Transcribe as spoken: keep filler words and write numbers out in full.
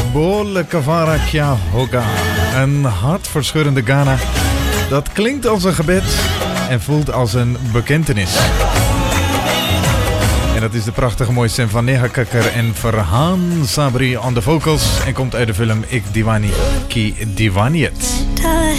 Bole Kavara Kya Hoga. Een hartverscheurende Ghana. Dat klinkt als een gebed en voelt als een bekentenis. En dat is de prachtige mooie stem van Neha Kakkar en Farhan Sabri on the vocals. En komt uit de film Ik Diwani Ki Diwaniet.